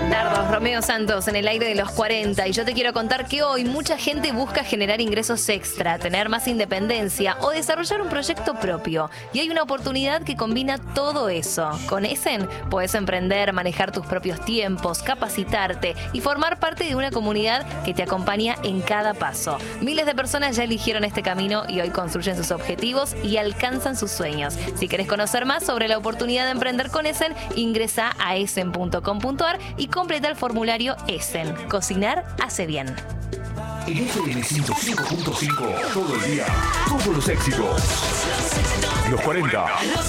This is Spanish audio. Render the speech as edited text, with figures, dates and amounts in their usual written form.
Dardos, Romeo Santos en el aire de los 40 y yo te quiero contar que hoy mucha gente busca generar ingresos extra, tener más independencia o desarrollar un proyecto propio. Y hay una oportunidad que combina todo eso. Con Essen podés emprender, manejar tus propios tiempos, capacitarte y formar parte de una comunidad que te acompaña en cada paso. Miles de personas ya eligieron este camino y hoy construyen sus objetivos y alcanzan sus sueños. Si querés conocer más sobre la oportunidad de emprender con Essen, ingresa a essen.com.ar y completa el formulario Essen. Cocinar hace bien. En FM 105.5 todo el día, todos los éxitos. Los 40.